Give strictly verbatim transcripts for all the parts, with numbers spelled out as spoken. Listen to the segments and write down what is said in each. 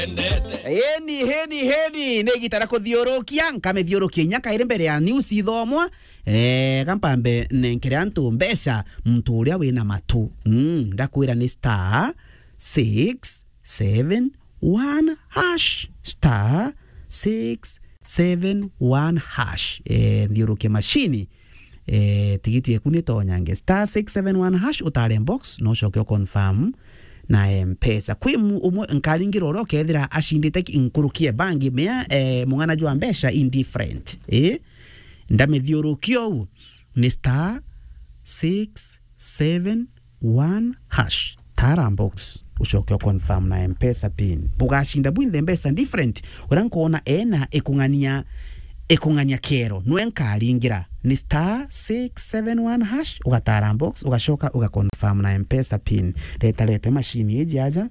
Heni heni heni ne gitara kuthiurukia nkamithiurukia nyaka iri mbere ya news ithomwa eh kampambe nenkere antu mbeca mtu uria wina matu mm ndakwira ni star six seven one hash star six seven one hash eh thiurukia machine eh tigiti eku ni tonyange star six seven one hash utare box no shoke confirm na M-Pesa kwi umwe nkaringiro ro kethira ashindite inkurukie bangi mea eh, mungana jwa mbesha indifferent eh ndamithiurukio ni star six seven one hash tara box ushoke confirm na M-Pesa pin bugashinda bwinde mbesa different urankoona ena ekungania ekungania kero nwe nkaringira ni star six seven one hash ugatara box ugashoka ugaconfirm na M-Pesa pin leta leta machine eji aja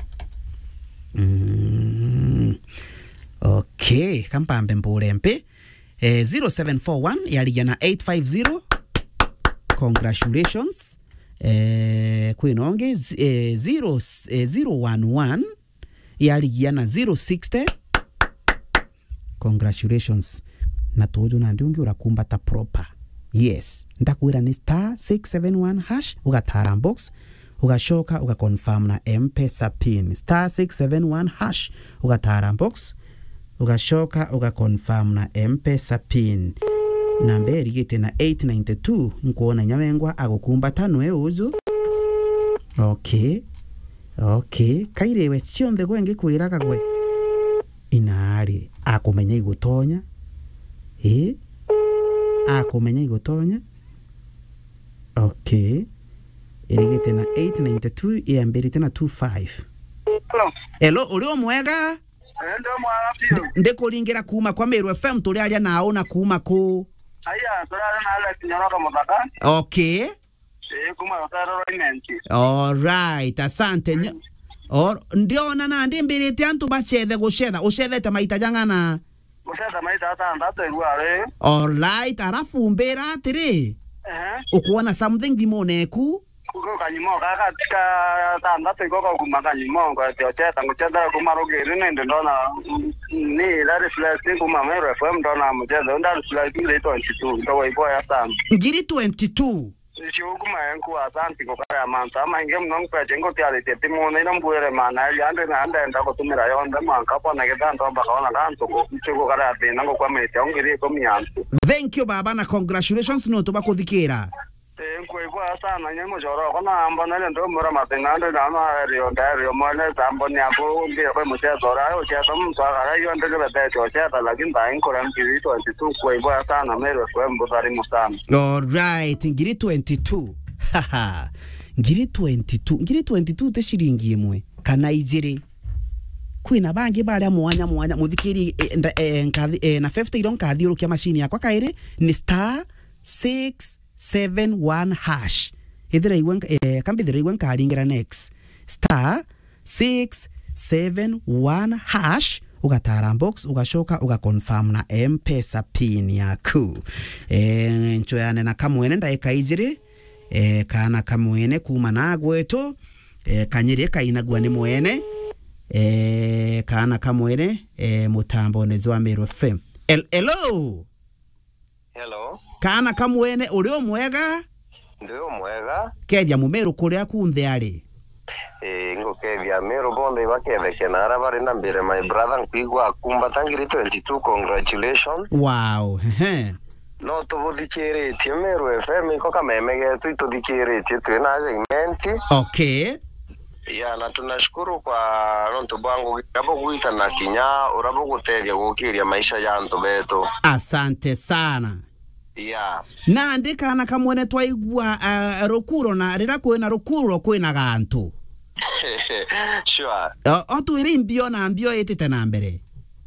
mm. Okay kampambe mpulempe eh, zero seven four one yaligana eight five zero congratulations eh, kwinonge eh, zero one one yaligana zero sixty congratulations na tojo na ndungi urakumbata proper yes ndakwira ni star six seven one hash ugatara box ugashoka ugaconfirm na M-Pesa pin star six seven one hash ugatara box ugashoka ugaconfirm na M-Pesa pin namberi gite na eight nine two nkuona nyamengwa agukumbata nwe uzu okay okay kairewe cionthe gwenge kwiraga gwe inari akumenya igutonya eh akumenya igutonya okay irigite na eight nine two iambiri tena two five hello hello ulio mwega ndo mwana pio ndikuringira kuma kwa Meru F M tuli alia naona kuma ku aya tulala na Alex nyoroka mutaka okay eh kuma utaro roinenti all right asante mm. Or ndiona na ndimbirite antu bachethe gucetha ucethete maita jangana ucetha maita atandatu igware all right arafu mbera atiri eh ukuona something dimoneku kuko kanyimo kaka tika atandatu igoko kuma kanyimo kwa ucetha ngucetha kuma rogeri nende ndona ni la reflect kuma Meru F M ndona mucetha nda reflect ile twenty-two ndo waiboya sana ngiri twenty-two Shukuma yangu asante kwa kaya mansa ama inge mnongpa jengo tiali tete mona ina mbwere mana yande na anda enda kutumira yonde manka pona gedando amba kaona kanto ko chiko kara te nango kwa mete ongiri ko miyantu. Thank you baba na congratulations no to bakuthikira. Eh kwa kwa sana nyemo joro kona amba na ndo mura matena ndo na ma rio dario mona sambo ni apo mbi kwa mche dora o che tom to ara yonde le bete cho che ta lakini ta inko ram kiri twenty-two kwa kwa sana Meru F M botari musana. All right ngiri twenty-two haha ngiri twenty-two ngiri twenty-two te shiringi imwe kana ijiri kwina bangi baria mwanya mwanya muthikiri eh, eh, nkathi eh, na fifty iron kathiurukia machine yakwa kaire ni star six seven one hash ithira igwan eh, kambithira igwan karingira next star six seven one hash ugatara box ugashoka ugaconfirm na M-Pesa pin yaku eh nchoyane na kamwene ndaika ijiri eh kana kamwene kuma na gwetu eh kanyire kainagwa ni mwene eh kana kamwene eh mutambo nezwa Meru F M hello hello kana kamwene ulio mwega ndio mwega kedia mumeru kuria kunthe ari eh ngo kevya Meru bonde baketheke na arabari na mbere my brother nkwigwa kumba tangiri twenty-two congratulations wow he no tubuthikiritie Meru F M iko kameme getu ituthikiritie twina segment okay ya na tunashukuru kwa ronto bangu kabo guita na kinya urabo guteria gukiria maisha ya ntu beto asante sana ya na ndika na kamwene twaigua uh, rukuro na rira kwina rukuro kwina gantu sure o tu iri mbio na mbio etete na mbere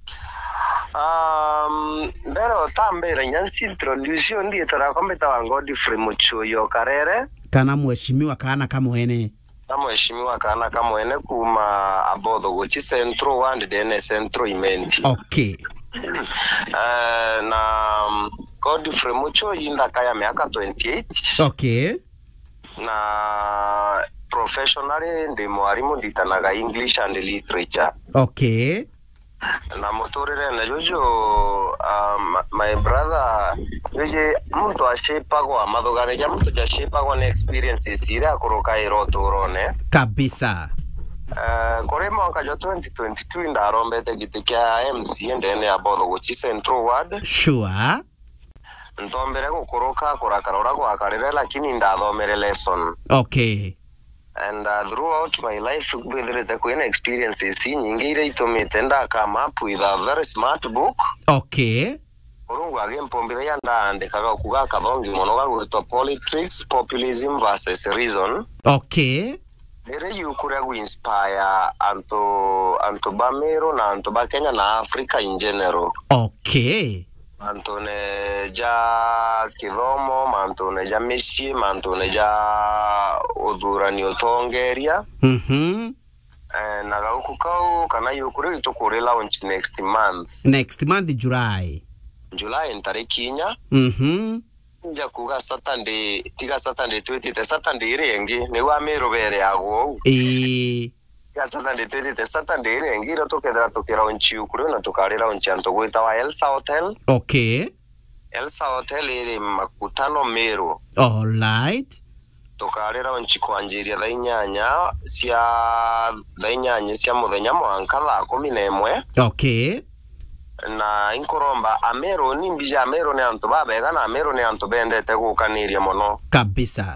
um bero tambere nyansi introduction ndi tara kompeta wango Godfrey Muchuyo Karere kana mheshimiwa kana kamwene na mheshimiwa kana kamwene kuma abodho gochi centro and then centro imenti okay uh, na Godfrey Muchuyo inda kaya miaka twenty-eight okay na professionally ndi mwarimu nditanaga English and literature. Okay. Na muturire na jojo um, my brother joje muntu ashepa kwa madogane ya muntu jashepa kwa experiences ira kuroka iroto urone kabisa. Uh, kore mwaka jo twenty twenty-two ndarombete giti kya M C ndene abodo guchi Central Ward. Sure. Ntombere gukuruka kurakarora kwa karire lakini ndathomere lesson. Okay. And uh, throughout my life with the queen experiences nyingi ire itumite nda come up with a very smart book. Okay. Urungu again pombire yanda andikaga kuga kathongi muno gagwitwa Politics, Populism versus Reason. Okay. Ere yukure gu inspire anto anto bamero na anto ba Kenya na Africa in general. Okay. Antone ja kithomo, mantone ja mishi, mantone ja udhurani utongeria. Mhm. Eh na gauku kau kana yukure itukure launch next month. Next month July. July ntariki inya. Mhm. Nja kuga Saturday, tiga Saturday twenty the Saturday rengi ni wa mero bere ago. Eh Ya Saturday twenty the Saturday rengi ro tokethera tokera onchi ukure na tokarira onchi anto gwita wa Elsa Hotel. Okay. Elsa Hotel iri makutano Meru. All right. Tokarira onchi kwanjiria tha inyanya cia tha inyanya cia muthenya mwanka thaa kumi na imwe. Okay. Na inkoromba Ameru ni mbija Ameru ni antu babega na Ameru ni antu bendete gukaniria muno Kabisa.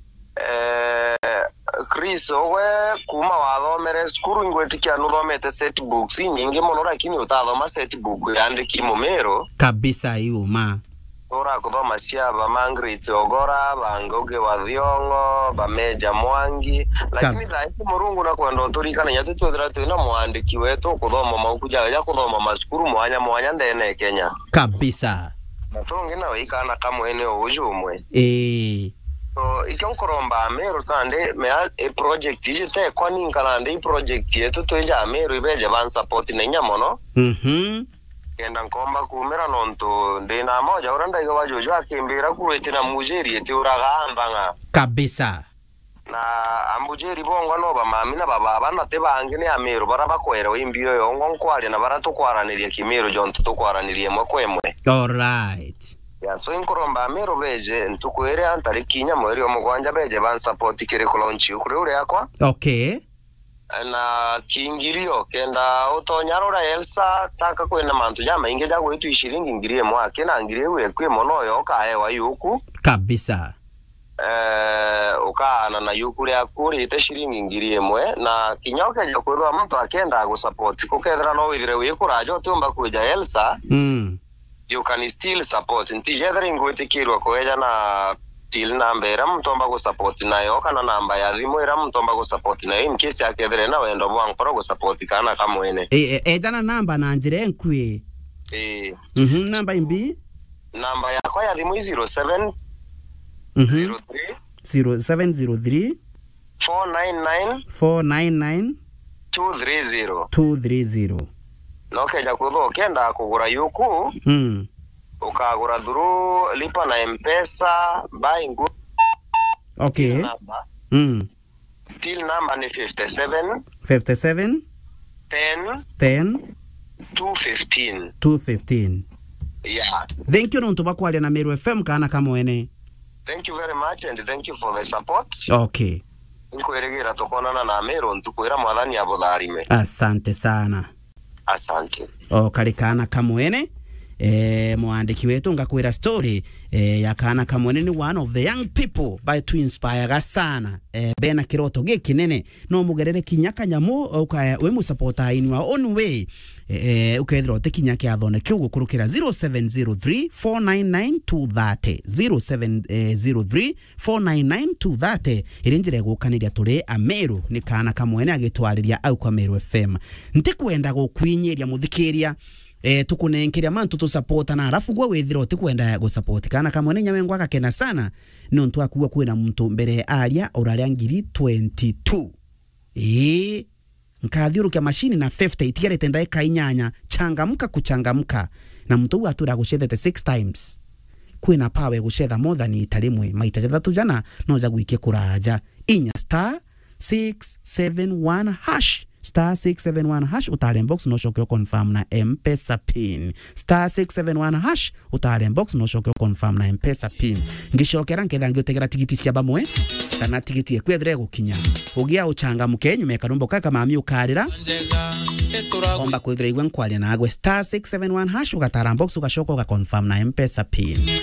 eh Chris owe kuma wathomere skuru ingwetikia nuthomete set books nyingi muno lakini utathoma set book yandiki Mumeru Kabisa yuma. ora kuthoma cia ba Margaret Ogora bangoge wa Thiongo ba Meja Mwangi lakini thai murungu na kwenda uturikana nyatu twethira twina mwandiki wetu kuthoma maukuja ya kuthoma maskuru mwanya mwanya ndene Kenya Kabisa. Natongi na wikana kamwe ene ujumwe Eh so ikonkoromba Ameru tande me a project ite kwa ninkana ndi project yetu toja Ameru ibeje ban support na nyamono. Mhm. Kenda nkomba kumera nonto ndina moja uranda iga wajojo akimbira kurete na mujeri eti uraga ambanga Kabisa. na ambujeri bongo no ba mami na baba bana te bangi ne Ameru baraba kwera imbiyo yongo nkwali na barato kwaraniria Kimeru jonto to kwaraniria mwe kwemwe. All right. Ya so inkoromba Ameru beje ntukwere antari kinya mweri omugwanja beje ban support kire kulonchi ukure ure yakwa. Okay. Na kiingilio kenda utonyarora Elsa taka kwena mantu jama inge jago itu ishiringi ngirie mwake na ngirie we kwe monoyo kaewa yuku Kabisa. eh ukana na yuku ya kuri ite shiringi ngirie mwe na kinyoke jo kwethwa mtu akenda go support kukethra no withire we kurajo tumba kuja Elsa. Mm. You can still support ntijethra ingwetikirwa kweja na till number era mtomba go support nayo kana namba ya thimu era mtomba go support nayo in case yakethre na wendo bwankoro go support kana kamwene Eh eh dana namba na njire nkwe. eh Mhm namba imbi namba yako ya thimu zero seven Mhm zero three zero seven zero three four nine nine four nine nine two three zero two three zero. no keja kutho kenda kugura yuku Mm. ukagura through lipa na M-Pesa buying good. Okay. Number. Mm. Till number ni fifty-seven fifty-seven ten ten two fifteen. two fifteen. Yeah. Thank you nonto bakwalia na Meru F M kana kamwene. Thank you very much and thank you for the support. Okay. Nkueregera tokonana na Meru ntukwera mwathani abutharime. Asante sana. Asante. O kali kana kamwene. Eh mwandiki wetu ngakwira story eh ya kana kamwene ni one of the young people by to inspire sana eh bena kiroto gikinene no mugerere kinyaka nyamu uka we mu supporter in your own way eh ukethira te kinyaka athone kiu gukurukira zero seven zero three four nine nine two thirty zero seven zero three four nine nine two thirty irinjire gukaniria turi Ameru ni kana kamwene agitwariria au kwa Meru F M ntikwenda gukwinyiria muthikiria eh tukunenkeria mantu tu support na arafu gwa withiro tikwenda go support kana kamwene nyamengo akakena sana no ntu akuwa kwina muntu mbere aria oraria ngiri twenty-two eh nkathiurukia mashini na fifty itigere tenda kainyanya changamka kuchangamka na mtu wa atura gucethete six times kwina pawe gucetha more than itarimwe maita jathatu jana no ja gwikie kuraja inya star six seven one hash star six seven one hash utale box no shokyo confirm na M-Pesa pin star six seven one hash utale box no shokyo confirm na M-Pesa pin ngishokera nketha ngiotegera tigiti cia bamwe kana tigiti ekwethre gukinya ugia uchanga mukenyu meka rumbo kaka mami ukarira omba kwethre igwe nkwalia na agwe star six seven one hash ugatara box ukashoka uka confirm na M-Pesa pin